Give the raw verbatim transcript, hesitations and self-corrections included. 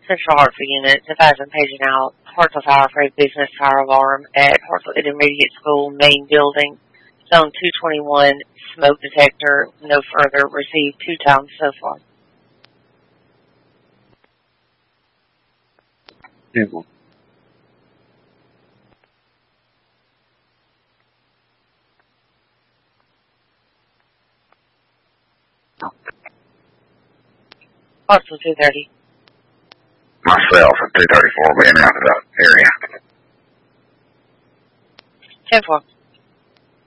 Central Hartsville Unit, Division paging out. Hartsville Fire Free Business Fire Alarm at Hartsville Intermediate School main building. Zone two twenty-one, smoke detector, no further, received two times so far. Simple. Hartsville two thirty. Myself at two thirty-four being out of the area. ten four.